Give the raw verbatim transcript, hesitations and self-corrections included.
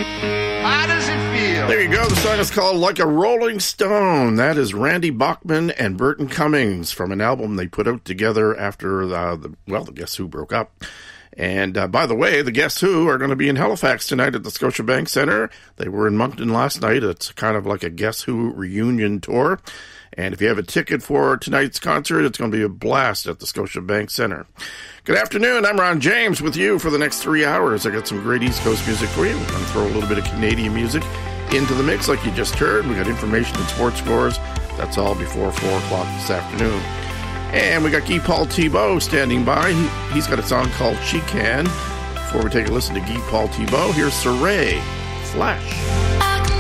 How does it feel? There you go. The song is called Like a Rolling Stone. That is Randy Bachman and Burton Cummings from an album they put out together after, uh, the well, the Guess Who broke up. And uh, by the way, the Guess Who are going to be in Halifax tonight at the Scotiabank Centre. They were in Moncton last night. It's kind of like a Guess Who reunion tour. And if you have a ticket for tonight's concert, it's going to be a blast at the Scotiabank Centre. Good afternoon. I'm Ron James with you for the next three hours. I got some great East Coast music for you. I'm going to throw a little bit of Canadian music into the mix like you just heard. We got information and sports scores. That's all before four o'clock this afternoon. And we got Guy Paul Thibault standing by. He, he's got a song called She Can. Before we take a listen to Guy Paul Thibault, here's Saray, Flash.